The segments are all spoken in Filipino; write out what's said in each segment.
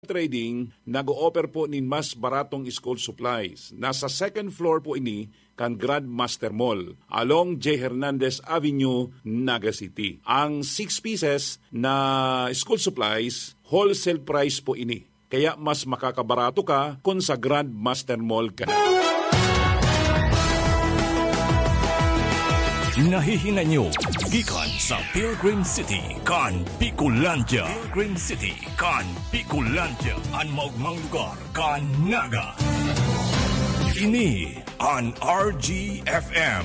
Trading nag-o-offer po nin mas baratong school supplies. Nasa second floor po ini kan Grandmaster Mall along J. Hernandez Avenue, Naga City. Ang 6 pieces na school supplies, wholesale price po ini. Kaya mas makakabarato ka kung sa Grandmaster Mall ka na. Nahihinga nyo, gikan sa Pilgrim City, kan Picolandia. Pilgrim City, kan Picolandia. Ang maugmang lugar, kan Naga. Ini ang RGFM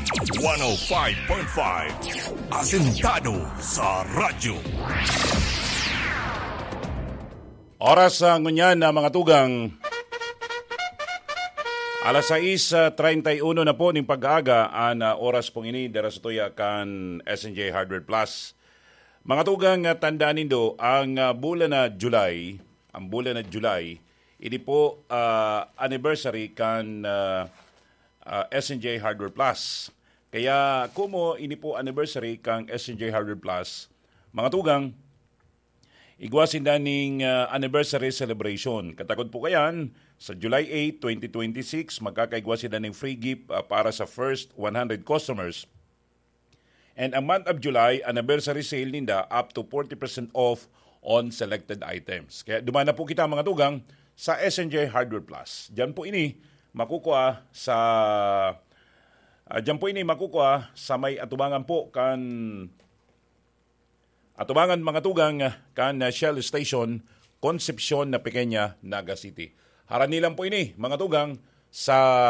105.5. Asentado sa radyo. Oras sa ngunyan na mga tugang. Alas 6:31 na po ng pag-aaga ang oras pong ini dara sa tuya kan SNJ Hardware Plus. Mga tugang, tandaan nindo ang bulan na July, ini po anniversary kan SNJ Hardware Plus. Kaya kumo ini po anniversary kang SNJ Hardware Plus, mga tugang, igwasin daning anniversary celebration. Katagod po kayan, sa July 8, 2026, magkakaigwasin na ng free gift para sa first 100 customers. And ang month of July, anniversary sale ninda up to 40% off on selected items. Kaya dumana po kita mga tugang sa SNJ Hardware Plus. Diyan po ini makukuha sa may atubangan po kan mga tugang kan Shell Station, Concepcion na Pequeña, Naga City. Haranilan po ini, mga tugang, sa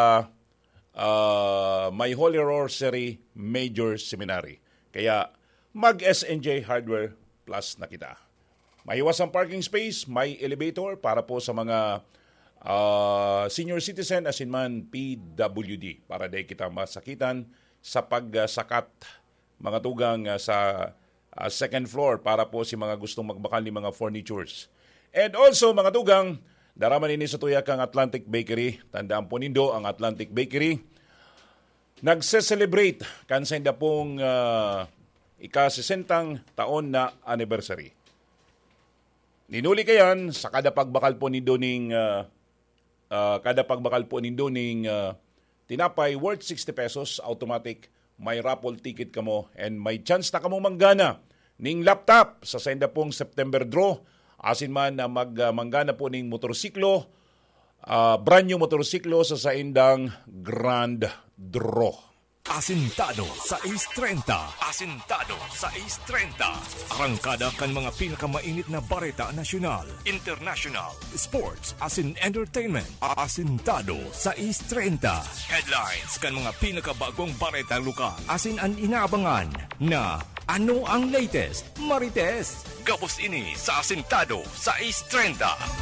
May Holy Rosary Major Seminary. Kaya mag-SNJ Hardware Plus na kita. May iwasang parking space, may elevator para po sa mga senior citizen as in man PWD para di kita masakitan sa pagsakat, mga tugang, sa second floor para po si mga gustong magbakal ni mga furnitures. And also, mga tugang, daraman ini sa tuya kang Atlantic Bakery. Tandaan po nindo ang Atlantic Bakery. Nagse-celebrate kansa pong ika-60 taon na anniversary. Ninuli kayan sa kada pagbakal po nindo ning tinapay worth 60 pesos automatic, may raffle ticket kamo and may chance na kamo manggana ning laptop sa senda pong September draw. Asin man na magmanggana po ning motorsiklo, brand new motorsiklo sa saindang Grand Draw. Asintado sa Ace 30. Asintado sa Ace 30. Arangkada kan mga pinakamainit na bareta nasyonal, international, sports, asin entertainment. Asintado sa Ace 30. Headlines kan mga pinakabagong bareta lokal. Asin ang inaabangan na ano ang latest, Marites. Gabos ini sa Asintado sa Ace 30.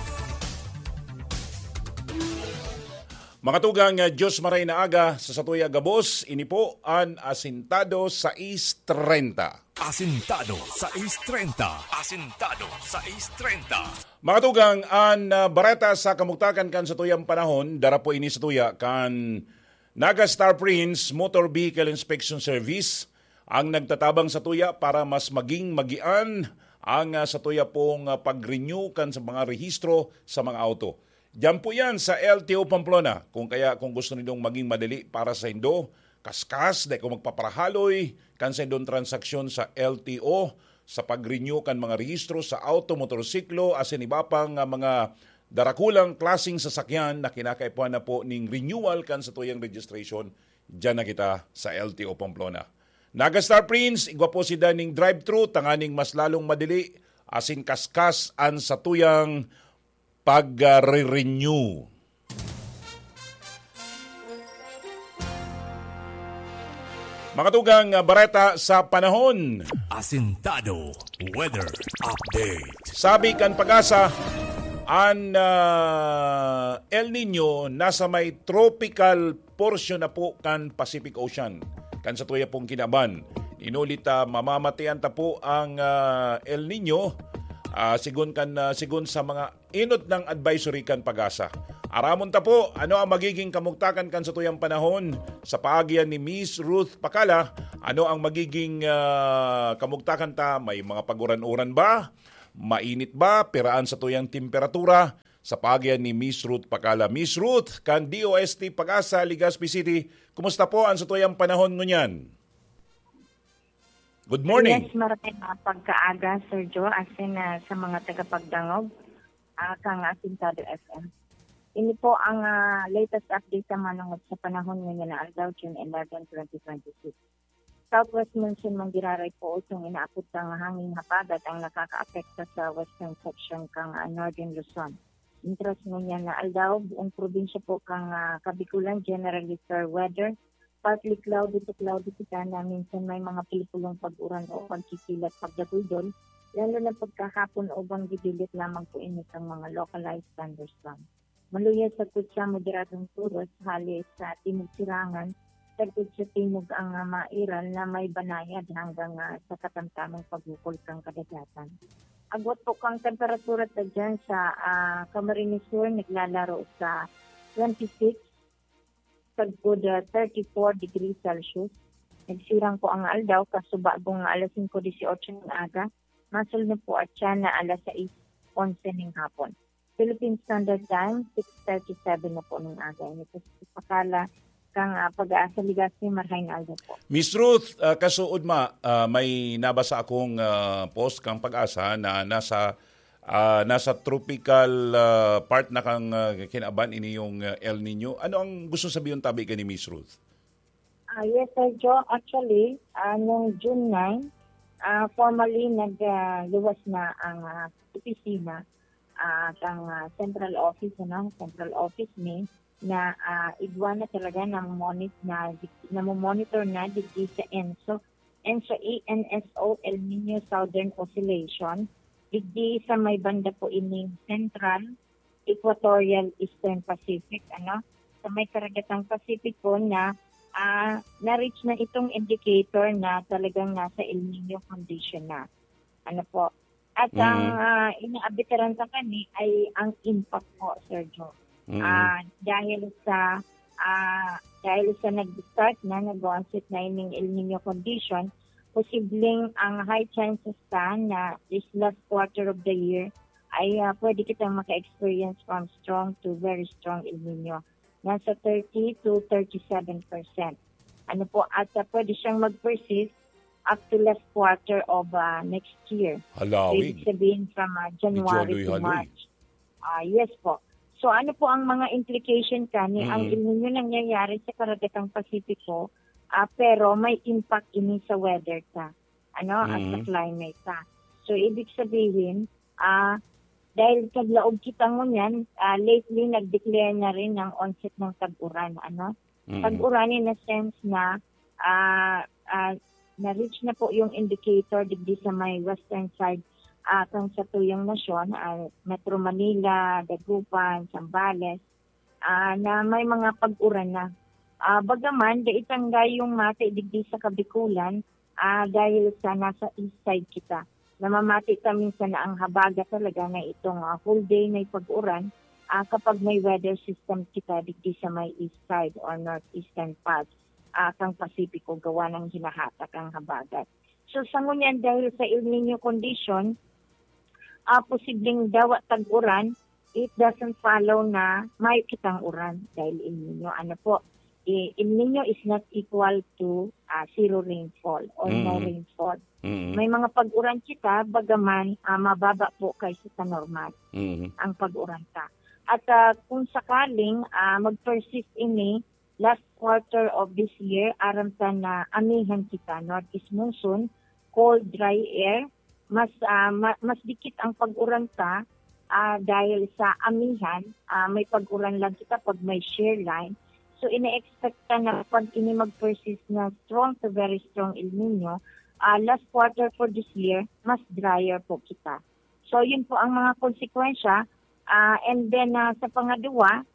Mga tugang, Diyos maray na aga sa satuya gabos, ini po ang Asintado sa Ace 30. Asintado sa Ace 30. Asintado sa Ace 30. Mga tugang, ang bareta sa kamugtakan kan sa tuyang panahon, dara po ini sa tuya kan Naga Star Prince Motor Vehicle Inspection Service ang nagtatabang sa tuya para mas maging magian ang sa tuya pong pag-renew kan sa mga rehistro sa mga auto. Diyan po yan sa LTO Pamplona. Kung gusto ninyong maging madali para sa indo, kaskas, dahil kung magpaparahaloy, kan sa indong transaksyon sa LTO, sa pag-renew kan mga rehistro sa auto, motorsiklo, asin iba pang mga darakulang klasing sasakyan na kinakaipuan na po ning renewal kan sa tuyang registration, diyan na kita sa LTO Pamplona. Naga Star Prince, igwa po si daning drive-thru, tanganing mas lalong madali, asin kaskas an sa tuyang pag-renew. Mga tugang, bareta sa panahon. Asintado Weather Update. Sabi kan Pag-asa, ang El Nino nasa may tropical portion na po kan Pacific Ocean. Kan sa tuya pong kinaban. Inulit mamamatayan ta po ang El Nino sigun sa mga inot ng advisory kan Pag-asa. Aramon ta po, ano ang magiging kamugtakan kan sa tuyang panahon? Sa paagyan ni Miss Ruth Pacala, ano ang magiging kamugtakan ta? May mga paguran-uran ba? Mainit ba? Peraan sa tuyang temperatura? Sa pagyan ni Miss Ruth Pacala. Miss Ruth, kan DOST Pag-asa, Legazpi City. Kumusta po ang sa tuyang panahon ngunyan? Good morning. Yes, maraming pagkaaga, Sir Joe, asin sa mga tagapagdangog, kang Asintado FM. Ini po ang latest update sa manungod sa panahon ngayon na aldaw, June 11, 2026. Southwest monsoon mang giraray po itong inaapod kang hanging hapagat ang nakaka-apekta sa western section kang Northern Luzon. Interest ngunyan na aldaw, buong probinsya po kang Kabikulan, generally fair weather, partly cloudy to cloudy kita na minsan may mga pilikulong pag-uran o pagkikilat pagdagudol, lalo na pagkahapon o bang gidilit lamang po init ang mga localized thunderstorm. Maluya sa kutsa moderatong turos, halis sa timog sirangan, tagod sa timog ang mairal na may banayad hanggang sa katamtamang pagbukol kang kadagatan. Agwat po kang temperatura dyan sa Camarines Sur, naglalaro sa 26, tagod 34 degrees Celsius. Nagsirang po ang aldaw, kasubagong alas 5:18 ng aga. Masul na po at siya na alas 6:11 ng hapon. Philippine Standard Time, 6:37 na po ng aga. Ito sa Pacala, kang Pag-asa, Legazpi, Marhain Aldo po. Miss Ruth, kasuod may nabasa akong post kang Pag-asa na nasa tropical part na kang kinaban ini yung El Nino. Ano ang gusto sabihin tabi ka ni Miss Ruth? Yes, Sir Joe. Actually, noong June 9, formally nagluwas na ang opisina ng Central Office, Central Office ni na igwa na talaga ng monitor na digdi sa ENSO, ENSO, El Nino Southern Oscillation, digdi sa may banda po ining Central, Equatorial, Eastern Pacific, sa may karagatang Pacific po na na-reach na itong indicator na talagang nasa El Nino condition na. At ang inaabitaran sa kani ay ang impact po, Sir Joe. Dahil sa nag-start na, nag-onset na ining El Nino condition, posibleng ang high chances na this last quarter of the year ay pwede kitang maka-experience from strong to very strong El Nino. Nasa 30 to 37%. At pwede siyang mag-persist up to last quarter of next year. Halawig. Ibig sabihin from January to March. Yes po. So ang mga implication kani, ang El Nino nangyayari sa karagatang Pasipiko, pero may impact ini sa weather at sa climate So, ibig sabihin, dahil kaglaog kita ngunyan, lately nag-declare na rin ng onset ng tag-uran. Tag-uran in a sense na na-reach na po yung indicator digdi sa may western side kung sa tuyong nasyon, Metro Manila, Dagupan, Zambales, na may mga pag-uran na. Bagaman, daitangay yung mati digdi sa Kabikulan dahil sa nasa east side kita. Namamati ka minsan na ang habaga talaga na itong whole day na pag-uran kapag may weather system kita digdi sa may east side or northeastern part kang Pasipiko gawa ng hinahatak ang habagat. So sa ngunyan dahil sa El Nino condition, posibleng daw at tag-uran, it doesn't follow na may kitang uran dahil El Nino. El Nino is not equal to zero rainfall or no rainfall. May mga pag-uran kita, bagaman mababa po kaysa sa normal ang pag-uran ka. At kung sakaling mag-persist ini last quarter of this year, aramta na amihan kita, northeast monsoon, cold, dry air, mas dikit ang pag-uran ka dahil sa amihan, may pag-uran lang kita pag may shear line. So, ina-expect ka na pag ini mag-persist na strong to very strong El Nino, last quarter for this year, mas drier po kita. So, yun po ang mga konsekwensya. And then, sa pangalawa,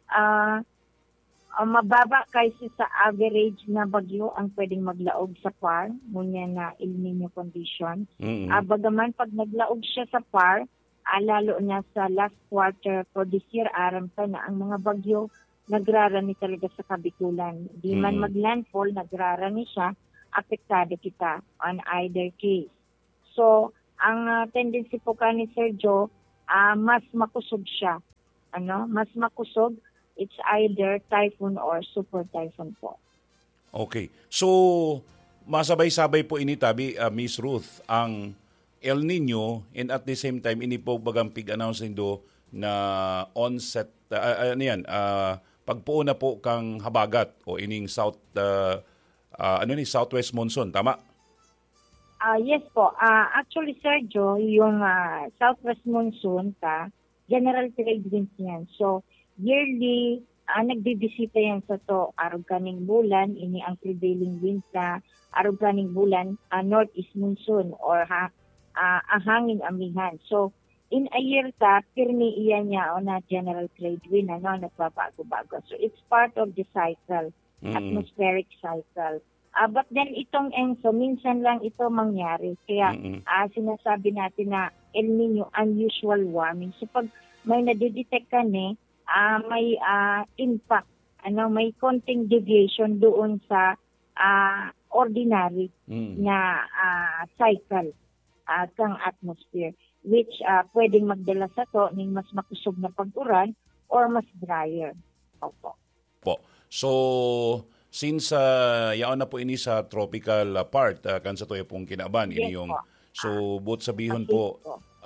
mababa kaysa sa average na bagyo ang pwedeng maglaog sa PAR, ngunyan na El Nino condition. Bagaman, pag naglaog siya sa PAR, lalo na sa last quarter for this year, aramta na ang mga bagyo nagrarani talaga sa Kabikulan. Di man maglandfall, nagrarani siya, apektado kita on either case. So, ang tendency po ni Sir Joe, mas makusog siya. Mas makusog. It's either typhoon or super typhoon po. Okay. So, masabay-sabay po ini tabi, Miss Ruth, ang El Nino and at the same time, ini po bagang pig-announce nindo na onset, pagpuo na po kang habagat o ining southwest monsoon, tama? Yes po. Actually, Sergio, yung southwest monsoon, general trade winds yan. So, yearly, nagbibisita yan sa to, arog kaning bulan, ini ang prevailing winds na arog kaning bulan, northeast monsoon or hangin amihan. So, in a year pirmi iyan niya na general trade wind, nagbabago-bago. So, it's part of the cycle, atmospheric cycle. But then itong ENSO, minsan lang ito mangyari. Kaya sinasabi natin na El Nino, unusual warming. So, pag may nadidetect ka may impact, may konting deviation doon sa ordinary na cycle kang atmosphere, which pwedeng magdala sa to ng mas makusog na pag-uran or mas drier. Opo. So, since yaon na po ini sa tropical part, kan sa toyo pong kinaban, ini yung, so, but sabihon po,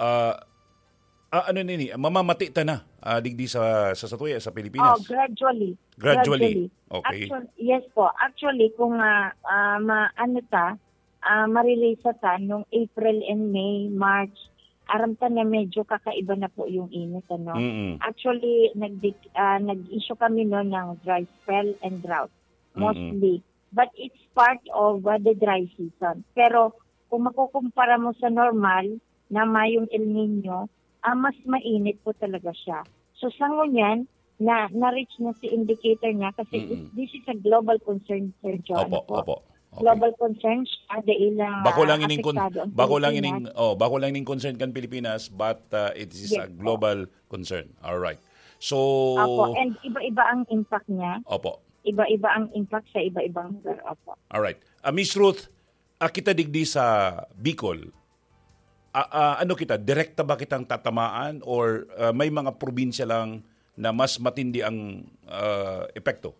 mamamati ta na digdi sa Satuya, sa Pilipinas? Gradually. Okay. Yes po. Actually, kung marirelease ta nung April and May, March, aram ta na medyo kakaiba na po yung init. Actually, nag-issue kami noon ng dry spell and drought, mostly. But it's part of the dry season. Pero kung makukumpara mo sa normal na mayong El Nino, mas mainit po talaga siya. So sa ngunyan, na-reach na si indicator niya kasi this is a global concern, Sir John. Opo. Okay. Global concern siya dahil bako lang ining concern kan Pilipinas, but it is a global concern. All right. So Opo, and iba-iba ang impact niya. Opo. Iba-iba ang impact sa iba-ibang lugar. Opo. All right. Miss Ruth, kita digdi sa Bicol. Kita, direkta ba kitang tatamaan or may mga probinsya lang na mas matindi ang epekto?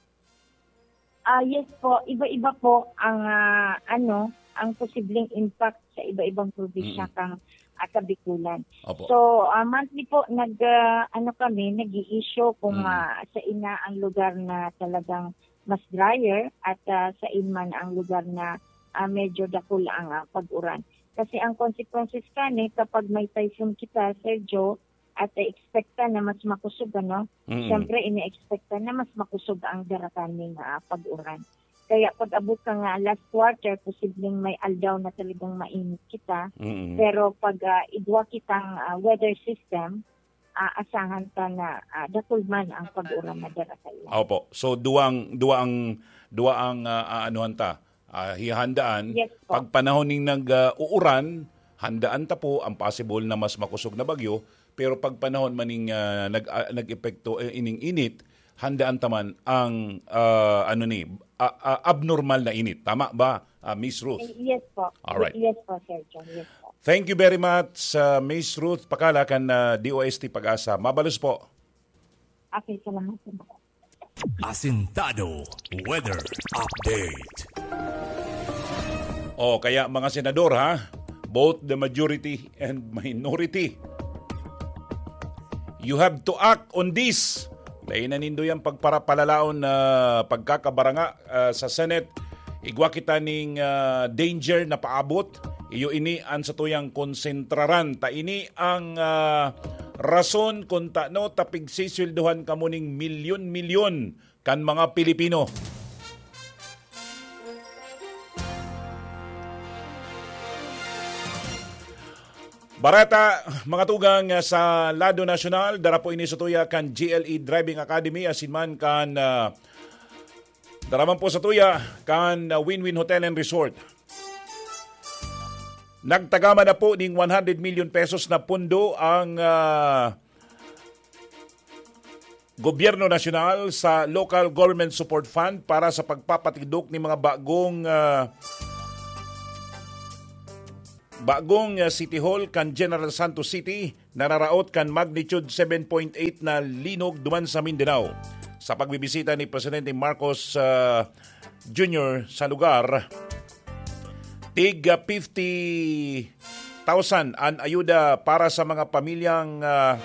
Yes po, iba-iba po ang ang posibleng impact sa iba-ibang probinsya kang Bikulan. So, monthly po nag-i-issue kung sa ina ang lugar na talagang mas drier at sa inman ang lugar na medyo dakul ang pag-uran. Kasi ang consequences kapag may typhoon kita, Sergio, at expecta na mas makusog, siyempre ine-expecta na mas makusog ang daratan ng pag-uran. Kaya pag abot ka last quarter, posibleng may aldaw na talagang mainit kita. Pero pag idwa kitang weather system, asahan ka na dakul man ang pag-uran na daratan. Opo. So duang anuhan ta. Hihandaan, yes, pag panahon ng nag-uuran, handaan ta po ang possible na mas makusog na bagyo, pero pag panahon maning nag-epekto ining init, handaan taman ang abnormal na init. Tama ba, Miss Ruth? Yes po. Alright. Yes po, Sir John. Yes po. Thank you very much, Miss Ruth Pakala kan DOST Pag-asa. Mabalos po. Okay, salamat po. Asintado Weather Update. Kaya mga senador both the majority and minority, you have to act on this. Lainan nindo yung pagparapalalaon na pagkakabaranga sa Senate. Igwa kita ning danger na paabot. Iyo ini an sa tuyang konsentraran. Ta ini ang rason kung tapigsisilduhan kamo ning milyon-milyon kan mga Pilipino. Barata, mga tugang sa Lado Nasyonal, dara po ini sa tuya kan GLE Driving Academy, asinman kan daraman po sa tuya kan Win-Win Hotel and Resort. Nagtagama na po ng 100 million pesos na pundo ang Gobyerno Nasyonal sa Local Government Support Fund para sa pagpapatidok ng mga bagong Bagong City Hall kan General Santos City, nararaot kan magnitude 7.8 na linog duman sa Mindanao. Sa pagbibisita ni Presidente Marcos Jr. sa lugar, tig 50,000 ang ayuda para sa mga pamilyang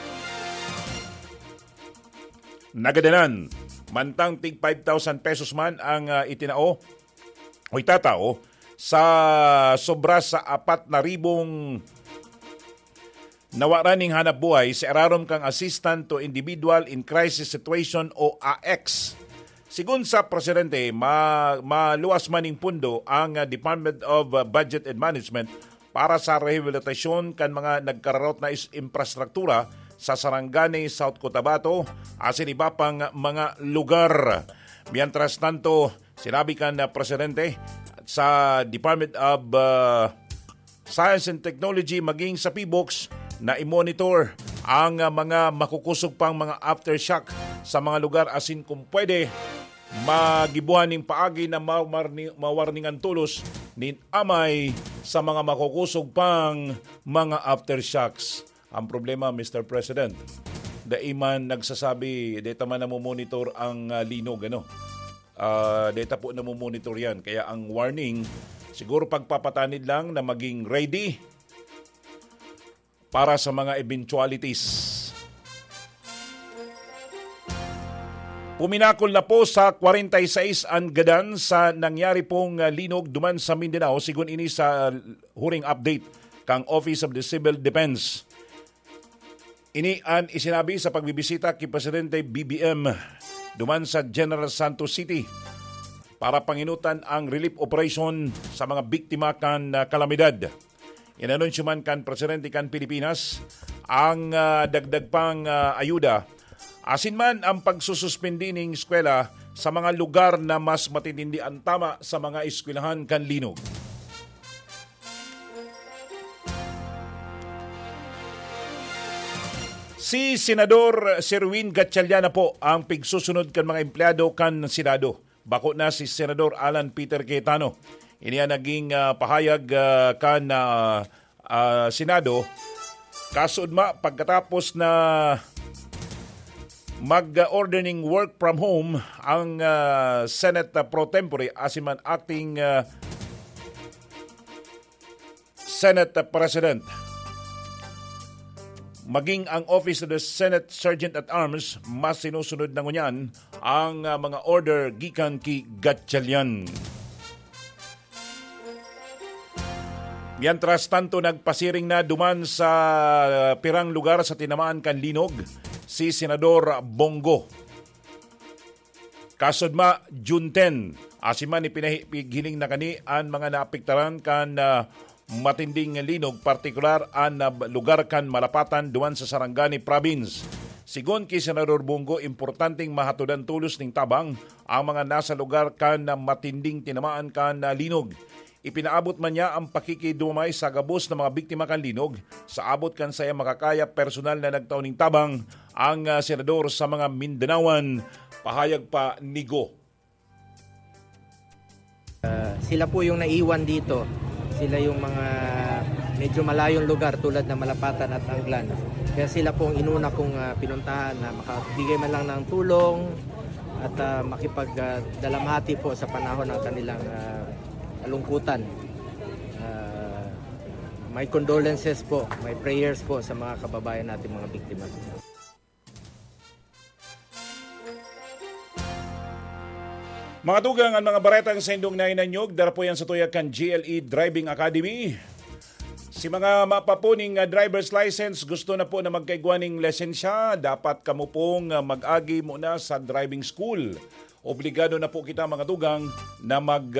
nagadanan. Mantang tig 5,000 pesos man ang itinao o itatao sa sobra sa 4,000 nawaraning hanap buhay sa ararom kang Assistant to Individual in Crisis Situation o AX. Sigun sa Presidente, maluwas maning pundo ang Department of Budget and Management para sa rehabilitasyon kan mga nagkararot na infrastruktura sa Sarangani, South Cotabato, asin iba pang mga lugar. Mientras tanto, sinabi kan na Presidente sa Department of Science and Technology maging sa PBOX na i-monitor ang mga makukusog pang mga aftershock sa mga lugar asin kung pwede magibuhan ng paagi na mawarningan tulos nin amay sa mga makukusog pang mga aftershocks. Ang problema, Mr. President, daiman nagsasabi, data man namumonitor ang linog, data po namumonitor yan. Kaya ang warning, siguro pagpapatanid lang na maging ready para sa mga eventualities. Puminakol na po sa 46 ang gadan sa nangyari pong linog duman sa Mindanao, sigun ini sa huring update kang Office of the Civil Defense. Ini ang isinabi sa pagbibisita kay Presidente BBM duman sa General Santos City para panginutan ang relief operation sa mga biktima kan kalamidad. Inanunsyo man kan Presidente kan Pilipinas ang dagdag pang ayuda. Asin man ang pagsususpindi ng eskwela sa mga lugar na mas matitindi ang tama sa mga eskwelahan kan linog. Si Senador Sherwin Gatchalian na po ang pigsusunod kan mga empleyado kan Senado. Bako na si Senador Alan Peter Cayetano. Iniya naging pahayag kan Senado kasudma pagkatapos na mag-order ng work from home ang Senate Pro Tempore asiman acting Senate President. Maging ang Office of the Senate Sergeant at Arms, mas sinusunod na ngunyan ang mga order gikan ki Gatchalian. Mientras tanto, nagpasiring na duman sa pirang lugar sa tinamaan kan linog si Senador Bongo. Kasudma, June 10, asiman ipinahiling na kani ang mga naapektaran kan matinding linog, partikular ang lugar kan Malapatan duman sa Sarangani Province. Sigon kay Senador Bongo, importanteng mahatudan tulos ning tabang ang mga nasa lugar kan matinding tinamaan kan linog. Ipinaabot man niya ang pakikidumay sa gabos ng mga biktima kan linog. Sa abot kan saya makakaya personal na nagtaw ning tabang ang senador sa mga Mindanawan. Pahayag pa ni Go. Sila po yung naiwan dito. Sila yung mga medyo malayong lugar tulad ng Malapatan at Anglan. Kaya sila po ang inuna kong pinuntahan na makabigay man lang ng tulong at makipagdalamhati po sa panahon ng kanilang alungkutan. My condolences po, my prayers po sa mga kababayan natin mga biktima. Mga tugang ang mga baretang sa indong nainanyog, darapo yan sa tuyag kan GLE Driving Academy. Si mga mapapuning driver's license, gusto na po na magkaigwaning lisensya, dapat kamo pong mag-agi muna sa driving school. Obligado na po kita mga tugang na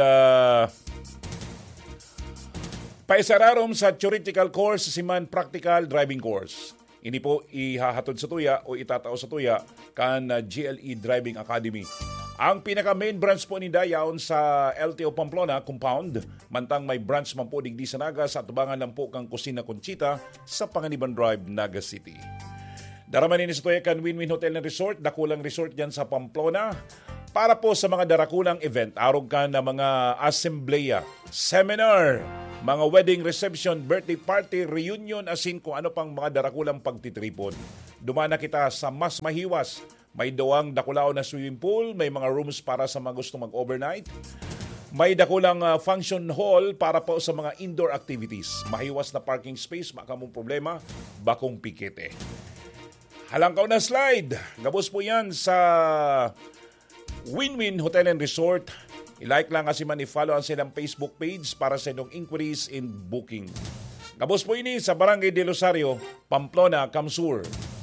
paisararom sa theoretical course siman practical driving course. Ini po ihahatod sa tuya o itatao sa tuya kan GLE Driving Academy. Ang pinaka-main branch po ni Dayaon sa LTO Pamplona Compound, mantang may branch man po digdi sa Naga sa atubangan lang po kang Kusina Conchita sa Panganiban Drive, Naga City. Daraman ini sa tuya kan Win-Win Hotel and Resort, dakulang resort dyan sa Pamplona. Para po sa mga darakulang event, arog ka na mga assembleya, seminar, mga wedding reception, birthday party, reunion, asin kung ano pang mga darakulang pagtitripon. Dumana kita sa mas mahiwas. May dawang dakulao na swimming pool, may mga rooms para sa mga gusto mag-overnight. May dakulang function hall para po sa mga indoor activities. Mahiwas na parking space, maka mong problema, bakong pikete. Halangkaw na slide. Gabos po yan sa Win-Win Hotel and Resort. I-like lang kasi man i-follow ang silang Facebook page para sa inyong inquiries in booking. Gabos po ini sa Barangay de Rosario, Pamplona, Kamsur.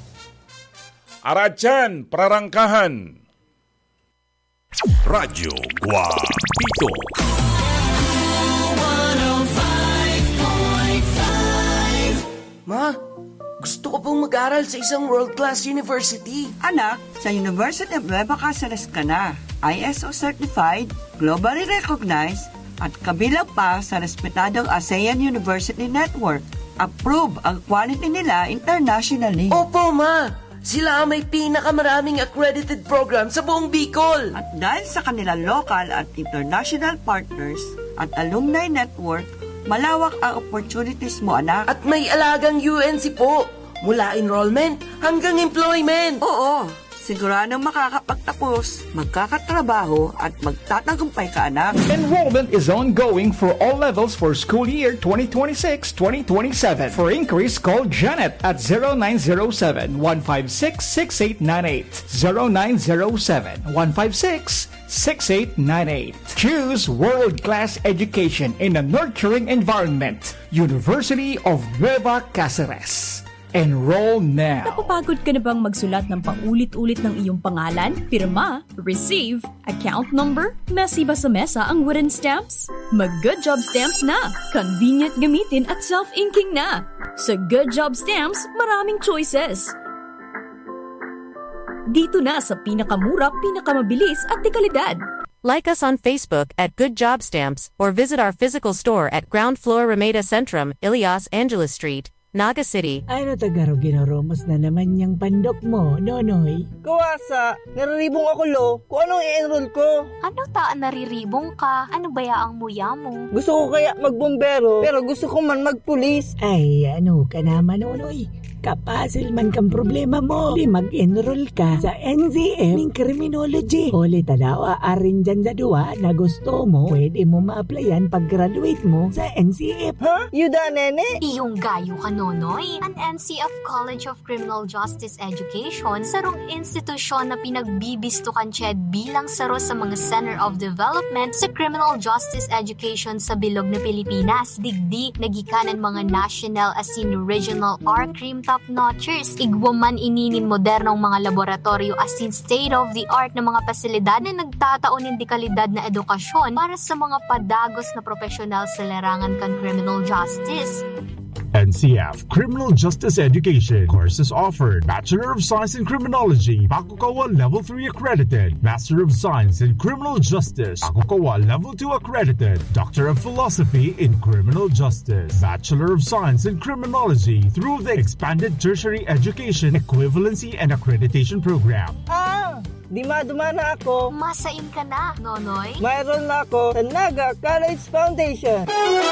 Aradyan, Prarangkahan. Radyo Guapito. Ma, gusto ko pong mag-aral sa isang world-class university. Anak, sa University of Nueva Cáceres ka na. ISO certified, globally recognized, at kabilang pa sa respetadong ASEAN University Network. Approve ang quality nila internationally. Opo, Ma. Sila ang may pinakamaraming accredited program sa buong Bicol. At dahil sa kanilang local at international partners at alumni network, malawak ang opportunities mo, anak. At may alagang UNC po. Mula enrollment hanggang employment. Oo, siguradong makakapagtapos, magkakatrabaho at magtatagumpay ka, anak. Enrollment is ongoing for all levels for school year 2026-2027. For inquiries, call Janet at 0907-156-6898. 0907-156-6898. Choose world-class education in a nurturing environment. University of Nueva Cáceres. Enroll now. Napapagod ka na bang magsulat ng paulit-ulit ng iyong pangalan, pirma, receive, account number? Messy ba sa mesa ang wooden stamps? Mag-Good Job Stamps na! Convenient gamitin at self-inking na! Sa Good Job Stamps, maraming choices. Dito na sa pinakamura, pinakamabilis at dekalidad. Like us on Facebook at Good Job Stamps or visit our physical store at Ground Floor Ramada Centrum, Ilias Angeles Street, Naga City. Ano tagaro ginaromos na naman niyang pandok mo, Nonoy? Kawasa, nariribong ako lo. Kung anong i-enroll ko? Ano taan nariribong ka? Ano bayaang muya mo? Gusto ko kaya magbombero, pero gusto ko man magpulis. Ay, ano ka naman, Nonoy? Kapasil man kang problema mo. Di mag-enroll ka sa NCF ng Criminology. Uli tanawa arin dyan sa duwa na gusto mo, pwede mo ma-applyan pag-graduate mo sa NCF. Ha? Yuda, nene? Iyong gayo ka, Nonoy. Ang NCF College of Criminal Justice Education, sarong institusyon na pinagbibistukan siya bilang saro sa mga Center of Development sa Criminal Justice Education sa bilog na Pilipinas. Digdi, nagikanan mga national as in regional or CRIM top-notchers. Igwaman ininin modernong mga laboratorio as in state-of-the-art na mga pasilidad na nagtataon ng dekalidad na edukasyon para sa mga padagos na profesional sa larangan kan criminal justice. NCF Criminal Justice Education courses offered: Bachelor of Science in Criminology, Bakukawa Level 3 accredited; Master of Science in Criminal Justice, Bakukawa Level 2 accredited; Doctor of Philosophy in Criminal Justice, Bachelor of Science in Criminology through the Expanded Tertiary Education Equivalency and Accreditation Program. Dima-duma na ako. Masain ka na, Nonoy. Mayroon na ako sa Naga College Foundation.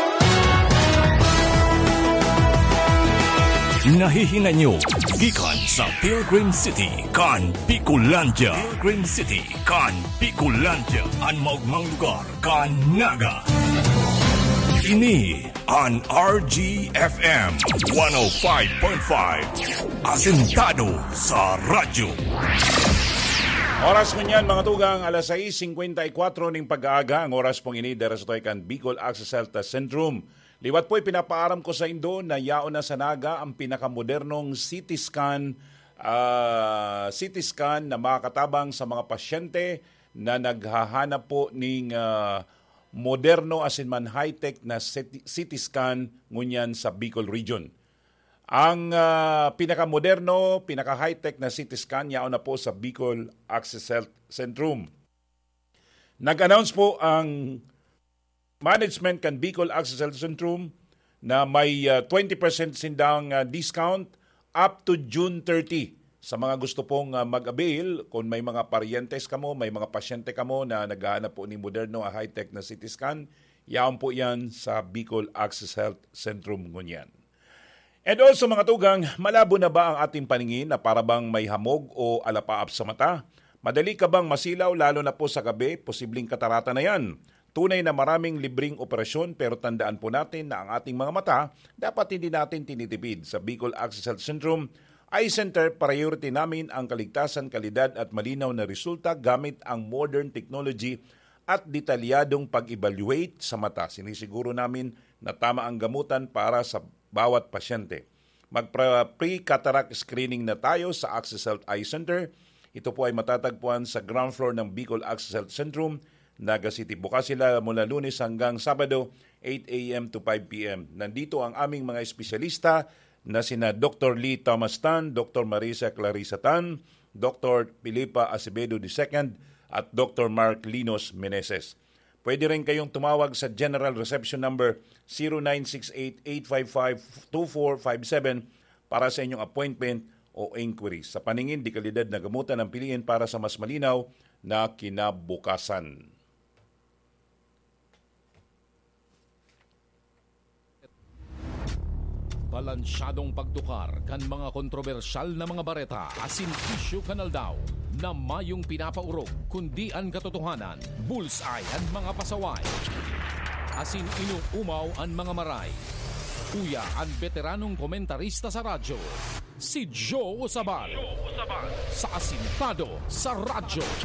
Nahihinga nyo, gikan sa Pilgrim City, kan Picolandia. Pilgrim City, kan Picolandia. Ang maugmang lugar, kan Naga. Ini ang RGFM 105.5. Asentado sa radyo. Oras mo niyan, mga tugang, alas 6:54 ng pag-aaga. Ang oras pong ini, dara sa toy kan Bicol Access Health Centrum. Liwat po'y pinapaaram ko sa Indo na yaon na sa Naga ang pinakamodernong CT scan na makakatabang sa mga pasyente na naghahanap po ng moderno as in man high-tech na CT scan ngunyan sa Bicol Region. Ang pinakamoderno, pinaka-high-tech na CT scan yaon na po sa Bicol Access Health Centrum. Nag-announce po ang management kan Bicol Access Health Centrum na may 20% sindang discount up to June 30 sa mga gusto pong mag-avail. Kung may mga paryentes kamo, may mga pasyente kamo na naghahanap po ni moderno high-tech na CT scan, Yaon po yan sa Bicol Access Health Centrum Ngunyan. And also mga tugang, malabo na ba ang ating paningin na parabang may hamog o alapaap sa mata? Madali ka bang masilaw lalo na po sa gabi? Posibleng katarata na yan. Tunay na maraming libreng operasyon pero tandaan po natin na ang ating mga mata dapat hindi natin tinitipid. Sa Bicol Access Health Centrum Eye Center, priority namin ang kaligtasan, kalidad at malinaw na resulta gamit ang modern technology at detalyadong pag-evaluate sa mata. Sinisiguro namin na tama ang gamutan para sa bawat pasyente. Mag-pre-cataract screening na tayo sa Access Health Eye Center. Ito po ay matatagpuan sa ground floor ng Bicol Access Health Centrum, Naga City. Bukas sila mula Lunes hanggang Sabado, 8 a.m. to 5 p.m. Nandito ang aming mga espesyalista na sina Dr. Lee Thomas Tan, Dr. Marisa Clarissa Tan, Dr. Filipa Acevedo II, at Dr. Mark Linos Meneses. Pwede rin kayong tumawag sa General Reception Number 0968-855-2457 para sa inyong appointment o inquiries. Sa paningin, di kalidad na gamutan ang piliin para sa mas malinaw na kinabukasan. Balansyadong pagtukar kan mga kontrobersyal na mga bareta asin issue kanal daw na mayong pinapaurog kundi ang katotohanan, bullseye ang mga pasaway. Asin inuumaw ang mga maray. Kuya ang veteranong komentarista sa radyo, si Joe Osabal. Sa Asintado sa Radyo.